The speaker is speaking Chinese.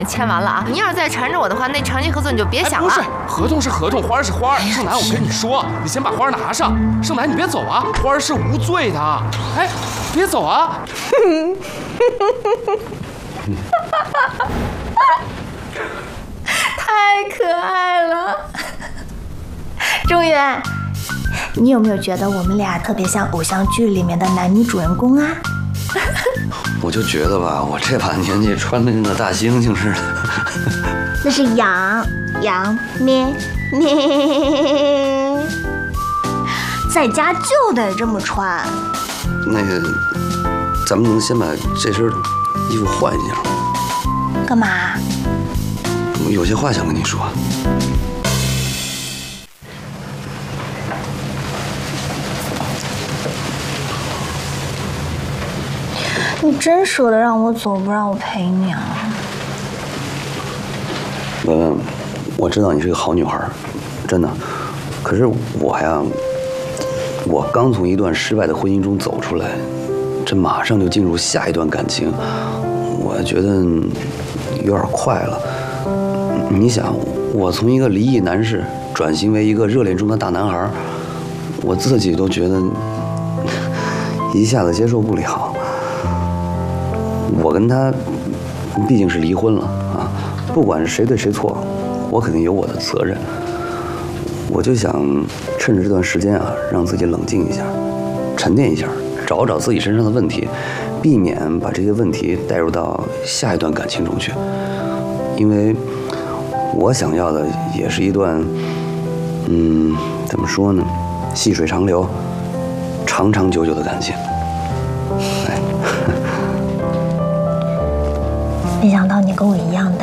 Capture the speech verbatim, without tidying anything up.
签完了啊！你要是再缠着我的话，那长期合作你就别想了。 不是，合同是合同，花儿是花儿。盛楠，我跟你说，你先把花儿拿上。盛楠，你别走啊，花儿是无罪的。哎，别走啊！ 太可爱了，中原，你有没有觉得我们俩特别像偶像剧里面的男女主人公啊？ 我就觉得吧，我这把年纪穿的跟个大猩猩似的。 那是羊羊咩咩，在家就得这么穿。 那个，咱们能先把这身衣服换一下吗？ 干嘛？ 我有些话想跟你说。 你真舍得让我走，不让我陪你啊？ 文文，我知道你是个好女孩，真的。可是我呀，我刚从一段失败的婚姻中走出来，这马上就进入下一段感情，我觉得有点快了。你想，我从一个离异男士转型为一个热恋中的大男孩，我自己都觉得一下子接受不了。我跟他毕竟是离婚了啊，不管谁对谁错，我肯定有我的责任。我就想趁着这段时间啊，让自己冷静一下，沉淀一下，找找自己身上的问题，避免把这些问题带入到下一段感情中去。因为我想要的也是一段，嗯，怎么说呢，细水长流、长长久久的感情。哎。 没想到你跟我一样的。